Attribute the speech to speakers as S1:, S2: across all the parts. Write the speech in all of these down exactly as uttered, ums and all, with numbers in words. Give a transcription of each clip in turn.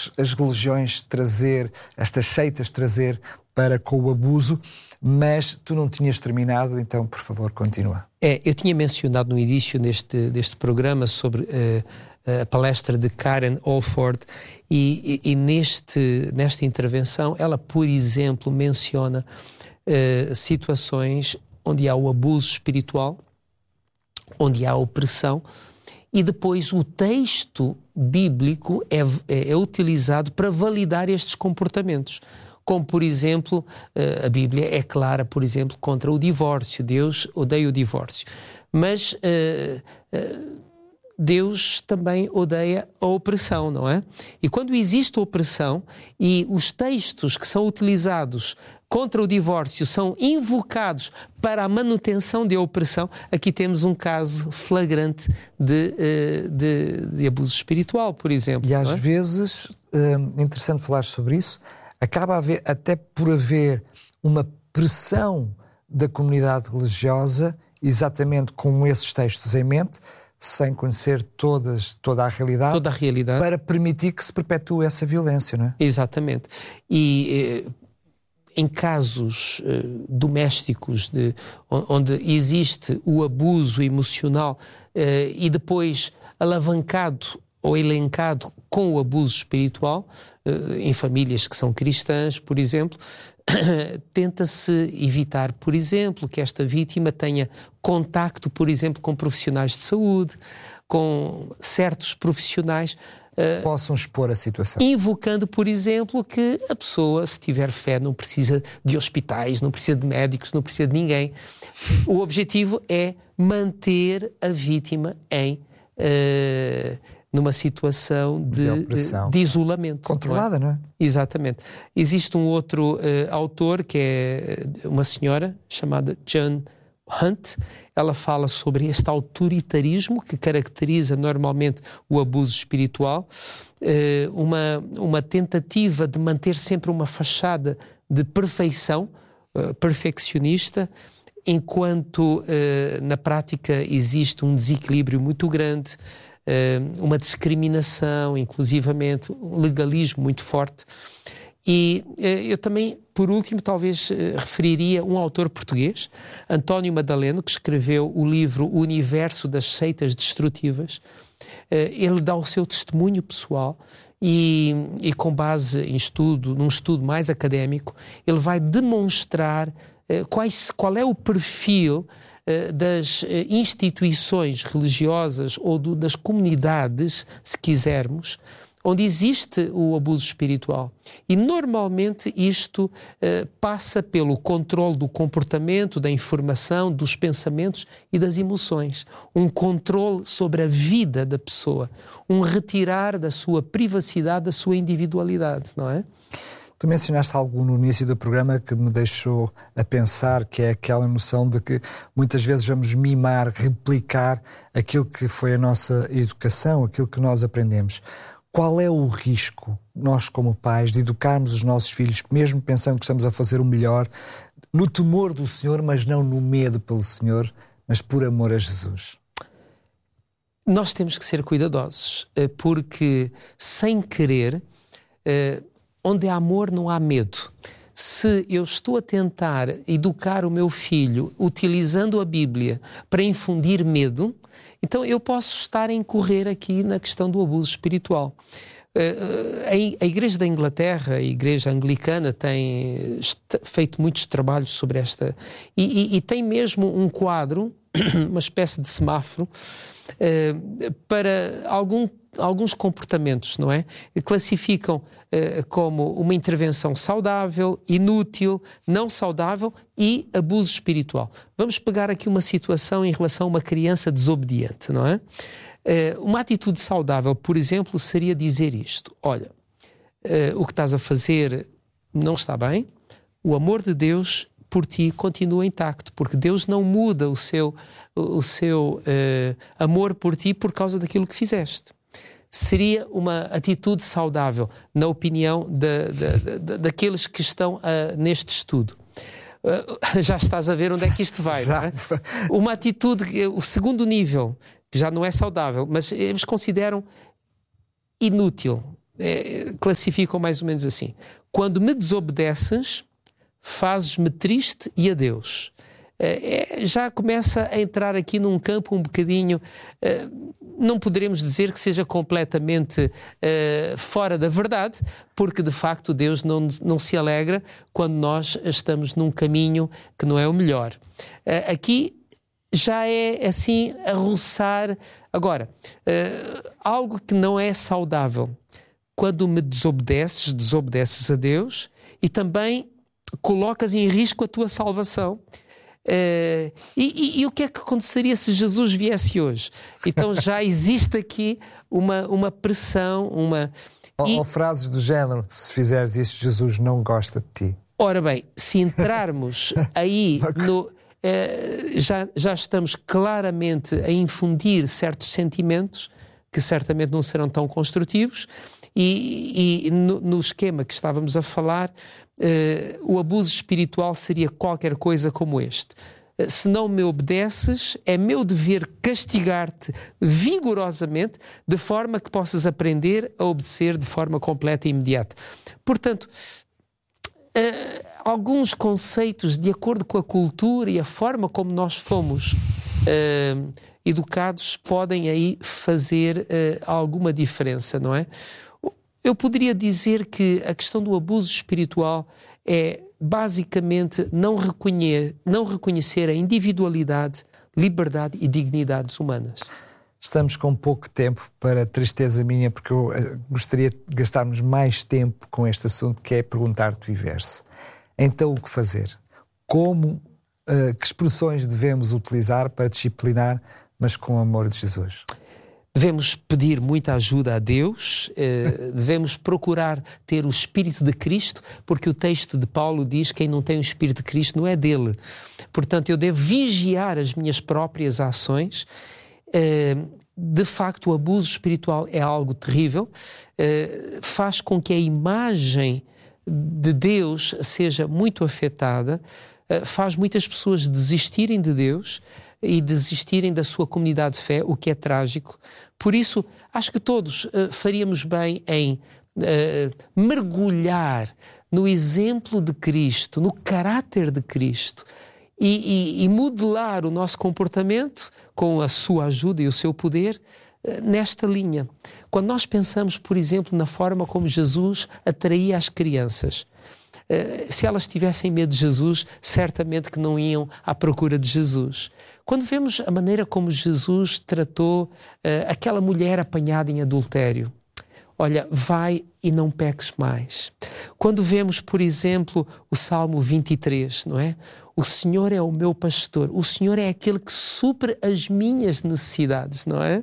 S1: as, as religiões trazer, estas seitas trazer para com o abuso, mas tu não tinhas terminado, então, por favor, continua.
S2: É, eu tinha mencionado no início deste, deste programa sobre uh, a palestra de Karen Alford e, e, e neste, nesta intervenção ela, por exemplo, menciona uh, situações onde há o abuso espiritual, onde há a opressão, e depois o texto bíblico é, é, é utilizado para validar estes comportamentos. Como, por exemplo, a Bíblia é clara, por exemplo, contra o divórcio. Deus odeia o divórcio. Mas uh, uh, Deus também odeia a opressão, não é? E quando existe opressão e os textos que são utilizados contra o divórcio são invocados para a manutenção de opressão, aqui temos um caso flagrante de, uh, de, de abuso espiritual, por exemplo.
S1: E às
S2: não é?
S1: vezes, é interessante falar sobre isso, acaba a haver, até por haver uma pressão da comunidade religiosa, exatamente com esses textos em mente, sem conhecer todas, toda a realidade,
S2: toda a realidade,
S1: para permitir que se perpetue essa violência, não é?
S2: Exatamente. E eh, em casos eh, domésticos de, onde existe o abuso emocional eh, e depois alavancado ou elencado com o abuso espiritual, em famílias que são cristãs, por exemplo, tenta-se evitar, por exemplo, que esta vítima tenha contacto, por exemplo, com profissionais de saúde, com certos profissionais,
S1: possam expor a situação.
S2: Invocando, por exemplo, que a pessoa, se tiver fé, não precisa de hospitais, não precisa de médicos, não precisa de ninguém. O objetivo é manter a vítima em... Uh, numa situação de, de, de isolamento.
S1: Controlada, não é? Não é?
S2: Exatamente. Existe um outro uh, autor, que é uma senhora, chamada Jan Hunt. Ela fala sobre este autoritarismo que caracteriza normalmente o abuso espiritual, uh, uma, uma tentativa de manter sempre uma fachada de perfeição, uh, perfeccionista, enquanto uh, na prática existe um desequilíbrio muito grande, uma discriminação, inclusivamente um legalismo muito forte. E eu também, por último, talvez referiria um autor português, António Madaleno, que escreveu o livro O Universo das Seitas Destrutivas. Ele dá o seu testemunho pessoal e, e com base em estudo, num estudo mais académico, ele vai demonstrar quais, qual é o perfil das instituições religiosas ou do, das comunidades, se quisermos, onde existe o abuso espiritual. E normalmente isto uh, passa pelo controle do comportamento, da informação, dos pensamentos e das emoções. Um controle sobre a vida da pessoa. Um retirar da sua privacidade, da sua individualidade, não é?
S1: Tu mencionaste algo no início do programa que me deixou a pensar, que é aquela noção de que muitas vezes vamos mimar, replicar aquilo que foi a nossa educação, aquilo que nós aprendemos. Qual é o risco, nós como pais, de educarmos os nossos filhos, mesmo pensando que estamos a fazer o melhor, no temor do Senhor, mas não no medo pelo Senhor, mas por amor a Jesus?
S2: Nós temos que ser cuidadosos, porque sem querer... onde há amor não há medo. Se eu estou a tentar educar o meu filho utilizando a Bíblia para infundir medo, então eu posso estar a incorrer aqui na questão do abuso espiritual. A Igreja da Inglaterra, a Igreja Anglicana, tem feito muitos trabalhos sobre esta... E, e, e tem mesmo um quadro, uma espécie de semáforo, para algum alguns comportamentos, não é? Classificam uh, como uma intervenção saudável, inútil, não saudável e abuso espiritual. Vamos pegar aqui uma situação em relação a uma criança desobediente, não é? Uh, uma atitude saudável, por exemplo, seria dizer isto: olha, uh, o que estás a fazer não está bem, o amor de Deus por ti continua intacto, porque Deus não muda o seu, o seu uh, amor por ti por causa daquilo que fizeste. Seria uma atitude saudável, na opinião de, de, de, daqueles que estão uh, neste estudo. Uh, já estás a ver onde é que isto vai, não é? Uma atitude, o segundo nível, que já não é saudável, mas eles consideram inútil, é, classificam mais ou menos assim: quando me desobedeces, fazes-me triste e adeus. É, já começa a entrar aqui num campo um bocadinho, é, não poderemos dizer que seja completamente é, fora da verdade, porque de facto Deus não, não se alegra quando nós estamos num caminho que não é o melhor. É, aqui já é assim a roçar. Agora, é, algo que não é saudável: quando me desobedeces, desobedeces a Deus e também colocas em risco a tua salvação. Uh, e, e, e o que é que aconteceria se Jesus viesse hoje? Então já existe aqui uma, uma pressão, uma...
S1: Ou,
S2: e...
S1: ou frases do género: se fizeres isso, Jesus não gosta de ti.
S2: Ora bem, se entrarmos aí no... Uh, já, já estamos claramente a infundir certos sentimentos que certamente não serão tão construtivos, e, e no, no esquema que estávamos a falar, uh, o abuso espiritual seria qualquer coisa como este: uh, se não me obedeces, é meu dever castigar-te vigorosamente, de forma que possas aprender a obedecer de forma completa e imediata. Portanto, uh, alguns conceitos, de acordo com a cultura e a forma como nós fomos uh, educados, podem aí fazer uh, alguma diferença, não é? Eu poderia dizer que a questão do abuso espiritual é basicamente não reconhecer, não reconhecer a individualidade, liberdade e dignidades humanas.
S1: Estamos com pouco tempo, para tristeza minha, porque eu gostaria de gastarmos mais tempo com este assunto, que é perguntar-te o inverso. Então, o que fazer? Como, uh, que expressões devemos utilizar para disciplinar, mas com o amor de Jesus?
S2: Devemos pedir muita ajuda a Deus, eh, devemos procurar ter o Espírito de Cristo, porque o texto de Paulo diz que quem não tem o Espírito de Cristo não é dele. Portanto, eu devo vigiar as minhas próprias ações. Eh, de facto, o abuso espiritual é algo terrível, eh, faz com que a imagem de Deus seja muito afetada, eh, faz muitas pessoas desistirem de Deus e desistirem da sua comunidade de fé, o que é trágico. Por isso, acho que todos uh, faríamos bem em uh, mergulhar no exemplo de Cristo, no caráter de Cristo, e, e, e modelar o nosso comportamento com a sua ajuda e o seu poder uh, nesta linha. Quando nós pensamos, por exemplo, na forma como Jesus atraía as crianças, uh, se elas tivessem medo de Jesus, certamente que não iam à procura de Jesus. Quando vemos a maneira como Jesus tratou uh, aquela mulher apanhada em adultério: olha, vai e não peques mais. Quando vemos, por exemplo, o Salmo vinte e três, não é? O Senhor é o meu pastor, o Senhor é aquele que supre as minhas necessidades, não é?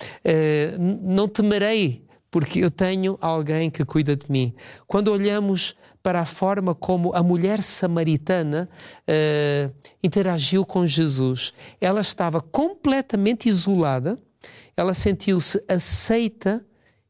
S2: Uh, não temerei, porque eu tenho alguém que cuida de mim. Quando olhamos para a forma como a mulher samaritana uh, interagiu com Jesus, ela estava completamente isolada, ela sentiu-se aceita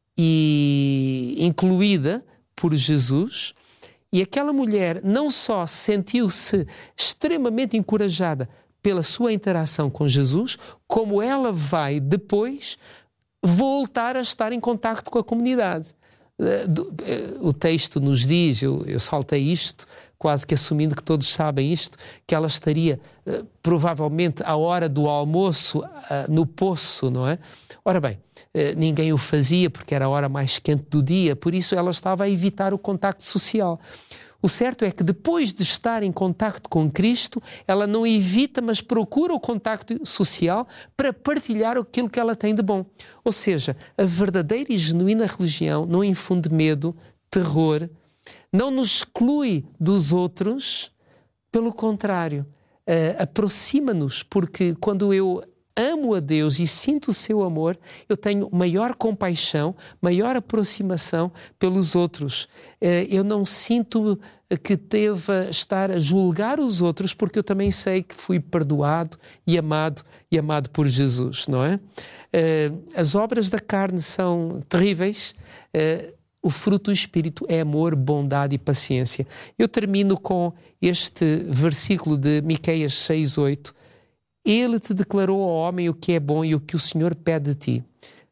S2: e incluída por Jesus, e aquela mulher não só sentiu-se extremamente encorajada pela sua interação com Jesus, como ela vai depois voltar a estar em contacto com a comunidade. O texto nos diz, eu, eu saltei isto, quase que assumindo que todos sabem isto, que ela estaria uh, provavelmente à hora do almoço uh, no poço, não é? Ora bem, uh, ninguém o fazia porque era a hora mais quente do dia, por isso ela estava a evitar o contacto social. O certo é que depois de estar em contacto com Cristo, ela não evita, mas procura o contacto social para partilhar aquilo que ela tem de bom. Ou seja, a verdadeira e genuína religião não infunde medo, terror, não nos exclui dos outros, pelo contrário, uh, aproxima-nos, porque quando eu amo a Deus e sinto o seu amor, eu tenho maior compaixão, maior aproximação pelos outros. Eu não sinto que deva estar a julgar os outros, porque eu também sei que fui perdoado e amado, e amado por Jesus, não é? As obras da carne são terríveis, o fruto do Espírito é amor, bondade e paciência. Eu termino com este versículo de Miqueias seis, oito. Ele te declarou ao homem o que é bom e o que o Senhor pede de ti,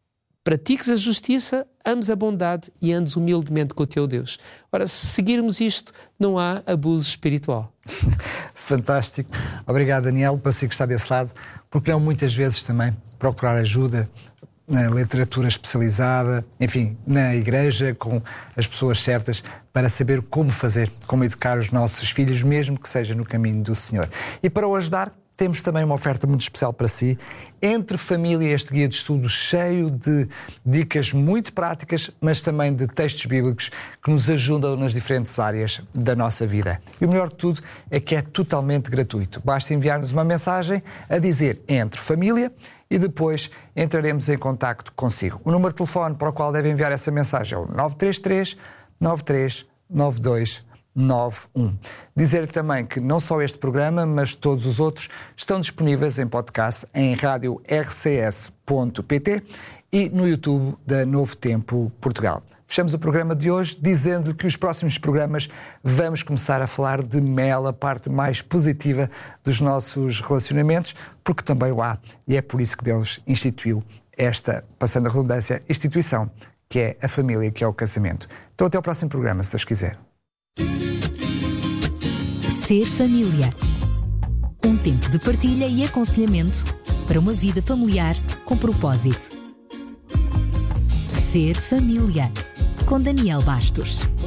S2: pratiques a justiça, ames a bondade e andes humildemente com o teu Deus. Ora, se seguirmos isto, não há abuso espiritual.
S1: Fantástico. Obrigado, Daniel, para si que está desse lado, porque não muitas vezes também procurar ajuda na literatura especializada, enfim, na igreja, com as pessoas certas, para saber como fazer, como educar os nossos filhos, mesmo que seja no caminho do Senhor. E para o ajudar, temos também uma oferta muito especial para si. Entre Família, este guia de estudo cheio de dicas muito práticas, mas também de textos bíblicos que nos ajudam nas diferentes áreas da nossa vida. E o melhor de tudo é que é totalmente gratuito. Basta enviar-nos uma mensagem a dizer Entre Família e depois entraremos em contacto consigo. O número de telefone para o qual deve enviar essa mensagem é o nove três três, nove três nove dois nove um. Dizer-lhe também que não só este programa, mas todos os outros estão disponíveis em podcast em rádio r c s ponto p t e no YouTube da Novo Tempo Portugal. Fechamos o programa de hoje dizendo que os próximos programas vamos começar a falar de mel, a parte mais positiva dos nossos relacionamentos, porque também o há, e é por isso que Deus instituiu esta, passando a redundância, instituição, que é a família, que é o casamento. Então até ao próximo programa, se Deus quiser.
S3: Ser família. Um tempo de partilha e aconselhamento para uma vida familiar com propósito. Ser família. Com Daniel Bastos.